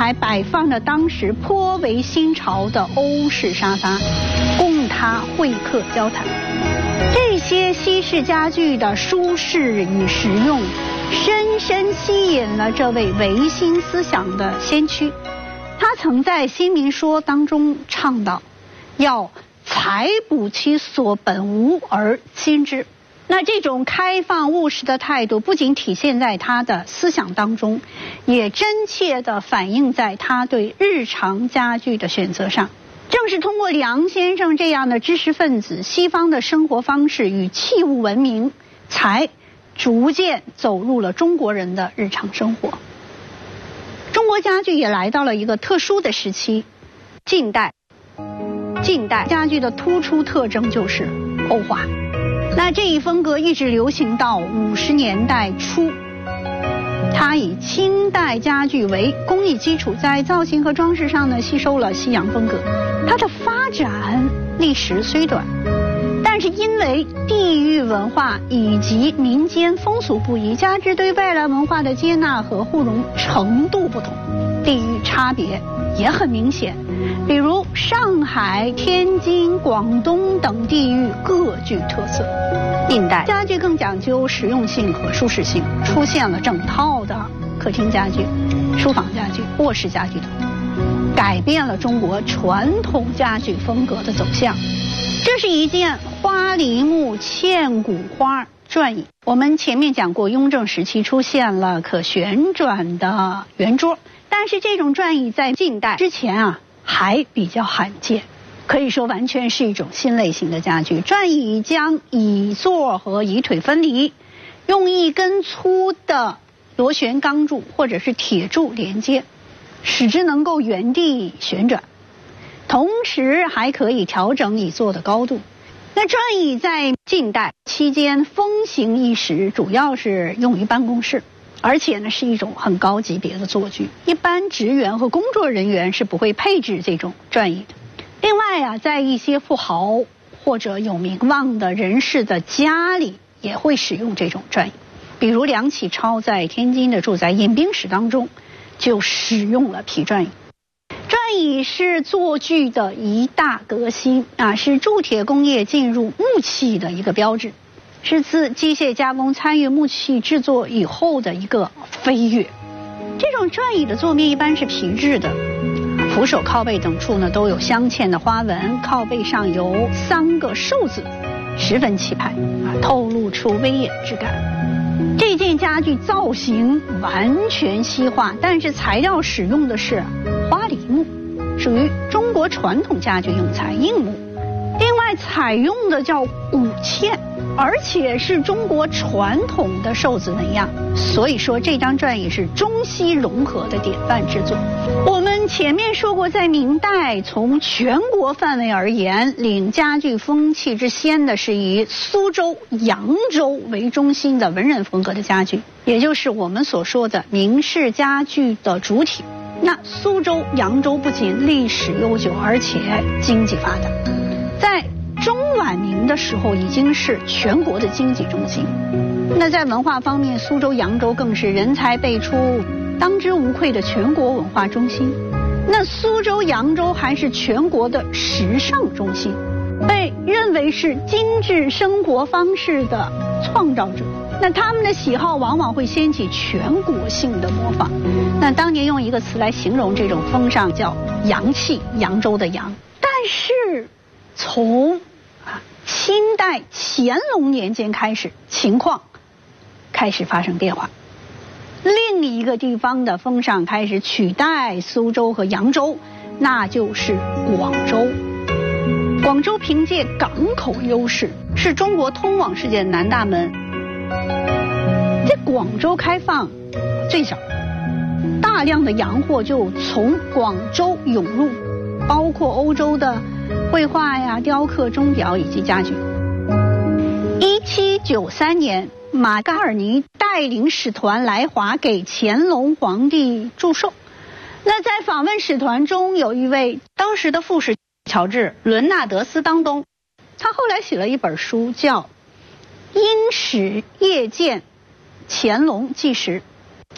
还摆放着当时颇为新潮的欧式沙发，供他会客交谈。这些西式家具的舒适与实用，深深吸引了这位维新思想的先驱。他曾在《新民说》当中倡导，要财补其所本无而亲之。那这种开放务实的态度，不仅体现在他的思想当中，也真切地反映在他对日常家具的选择上。正是通过梁先生这样的知识分子，西方的生活方式与器物文明才逐渐走入了中国人的日常生活。中国家具也来到了一个特殊的时期，近代家具的突出特征就是欧化。那这一风格一直流行到50年代初，它以清代家具为工艺基础，在造型和装饰上呢吸收了西洋风格。它的发展历时虽短，但是因为地域文化以及民间风俗不一，加之对外来文化的接纳和互融程度不同，地域差别也很明显。比如上海、天津、广东等地域各具特色。近代家具更讲究实用性和舒适性，出现了整套的客厅家具、书房家具、卧室家具等，改变了中国传统家具风格的走向。这是一件花梨木嵌骨花转椅。我们前面讲过，雍正时期出现了可旋转的圆桌，但是这种转椅在近代之前还比较罕见，可以说完全是一种新类型的家具。转椅将椅座和椅腿分离，用一根粗的螺旋钢柱或者是铁柱连接，使之能够原地旋转，同时还可以调整椅座的高度。那转椅在近代期间风行一时，主要是用于办公室，而且呢是一种很高级别的座具，一般职员和工作人员是不会配置这种转椅的。另外在一些富豪或者有名望的人士的家里也会使用这种转椅，比如梁启超在天津的住宅饮冰室当中就使用了皮转椅。转椅是座具的一大革新是铸铁工业进入木器的一个标志，是自机械加工参与木器制作以后的一个飞跃。这种转椅的座面一般是皮质的，扶手、靠背等处呢都有镶嵌的花纹，靠背上有3个寿字，十分气派透露出威严之感。这件家具造型完全西化，但是材料使用的是花梨木，属于中国传统家具用材硬木。另外采用的叫骨嵌，而且是中国传统的寿字纹样，所以说这张转椅是中西融合的典范之作。我们前面说过，在明代从全国范围而言，领家具风气之先的是以苏州、扬州为中心的文人风格的家具，也就是我们所说的明式家具的主体。那苏州、扬州不仅历史悠久，而且经济发达，在中晚明的时候已经是全国的经济中心。那在文化方面，苏州、扬州更是人才辈出、当之无愧的全国文化中心。那苏州、扬州还是全国的时尚中心，被认为是精致生活方式的创造者。那他们的喜好往往会掀起全国性的模仿。那当年用一个词来形容这种风尚叫洋气，扬州的扬。但是从清代乾隆年间开始，情况开始发生变化，另一个地方的风尚开始取代苏州和扬州，那就是广州。广州凭借港口优势，是中国通往世界的南大门。在广州开放最早，大量的洋货就从广州涌入，包括欧洲的绘画呀、雕刻、钟表以及家具。1793年，马嘎尔尼带领使团来华给乾隆皇帝祝寿。那在访问使团中，有一位当时的副使乔治·伦纳德斯当东，他后来写了一本书叫《因使谒见乾隆纪实》。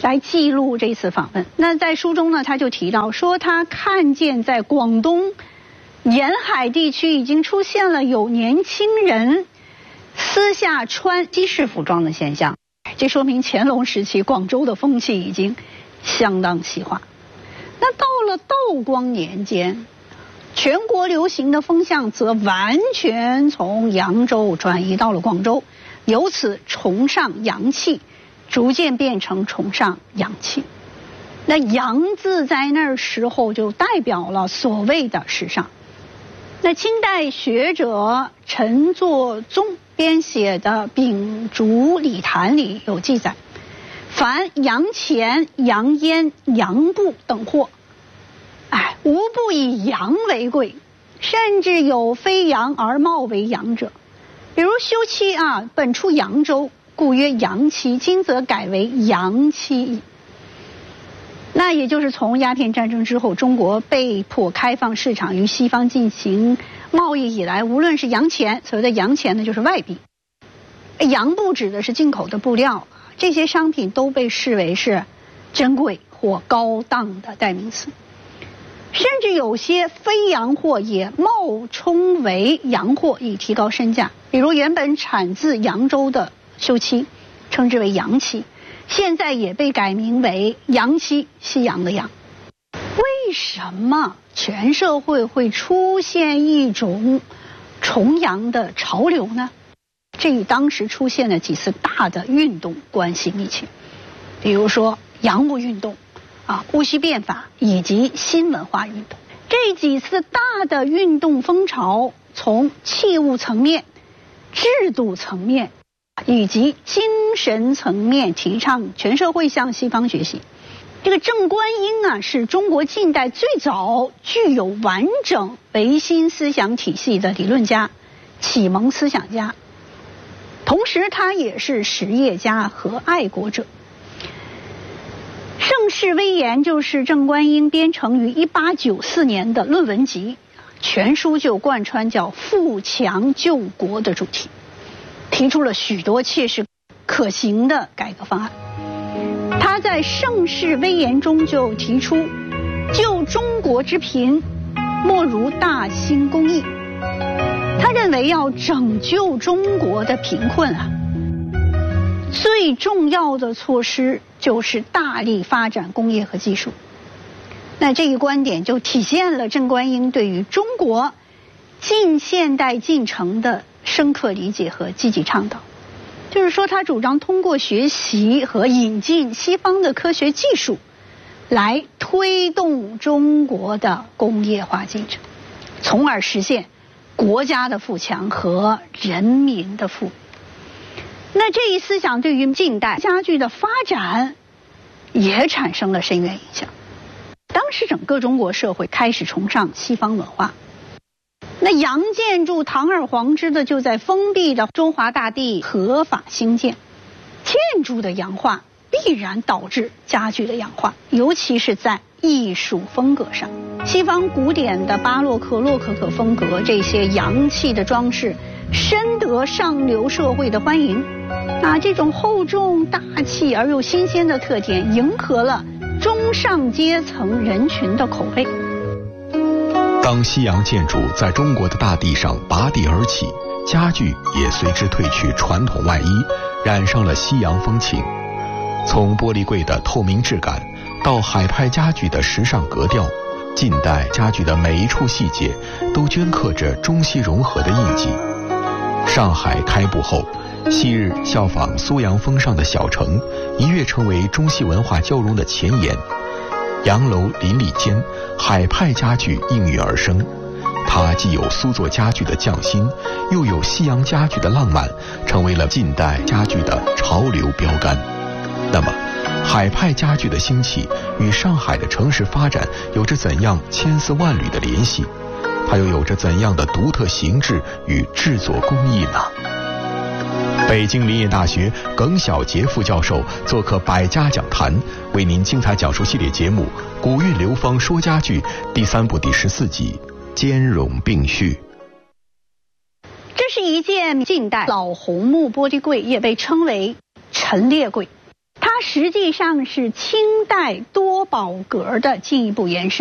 来记录这次访问。那在书中呢，他就提到说，他看见在广东沿海地区已经出现了有年轻人私下穿西式服装的现象，这说明乾隆时期广州的风气已经相当西化。那到了道光年间，全国流行的风向则完全从扬州转移到了广州，由此崇尚洋气逐渐变成崇尚洋气。那洋字在那时候就代表了所谓的时尚。那清代学者陈作宗编写的《秉烛礼坛》里有记载，凡洋钱、洋烟、洋布等货，无不以洋为贵，甚至有非洋而貌为洋者。比如修漆本出扬州，故曰洋漆，今则改为洋漆矣。那也就是从鸦片战争之后，中国被迫开放市场，与西方进行贸易以来，无论是洋钱，所谓的洋钱呢就是外币，洋布指的是进口的布料，这些商品都被视为是珍贵或高档的代名词。甚至有些非洋货也冒充为洋货，以提高身价。比如原本产自扬州的绣漆，称之为洋漆，现在也被改名为洋漆，西洋的洋。为什么全社会会出现一种崇洋的潮流呢？这与当时出现的几次大的运动关系密切，比如说洋务运动、戊戌变法以及新文化运动。这几次大的运动风潮从器物层面、制度层面以及精神层面提倡全社会向西方学习。这个郑观应是中国近代最早具有完整唯心思想体系的理论家、启蒙思想家，同时他也是实业家和爱国者。《盛世威严》就是郑观应编成于1894年的论文集，全书就贯穿叫富强救国的主题，提出了许多切实可行的改革方案。他在《盛世威严》中就提出，救中国之贫，莫如大兴公益。他认为要拯救中国的贫困最重要的措施就是大力发展工业和技术。那这一观点就体现了郑观应对于中国近现代进程的深刻理解和积极倡导。就是说，他主张通过学习和引进西方的科学技术，来推动中国的工业化进程，从而实现国家的富强和人民的富裕。那这一思想对于近代家具的发展也产生了深远影响。当时整个中国社会开始崇尚西方文化，那洋建筑堂而皇之的就在封闭的中华大地合法兴建，建筑的洋化必然导致家具的洋化，尤其是在艺术风格上。西方古典的巴洛克、洛可可风格这些洋气的装饰深得上流社会的欢迎。这种厚重大气而又新鲜的特点迎合了中上阶层人群的口味。 当西洋建筑在中国的大地上拔地而起，家具也随之褪去传统外衣，染上了西洋风情。从玻璃柜的透明质感到海派家具的时尚格调，近代家具的每一处细节都镌刻着中西融合的印记。上海开埠后，昔日效仿苏洋风尚的小城一跃成为中西文化交融的前沿。洋楼邻里间，海派家具应运而生，它既有苏作家具的匠心，又有西洋家具的浪漫，成为了近代家具的潮流标杆。那么海派家具的兴起与上海的城市发展有着怎样千丝万缕的联系？它又有着怎样的独特形制与制作工艺呢？北京林业大学耿晓杰副教授做客百家讲坛，为您精彩讲述系列节目《古韵流芳说家具》第3部第14集兼容并蓄。 这是一件近代老红木玻璃柜，也被称为陈列柜。它实际上是清代多宝格的进一步延伸。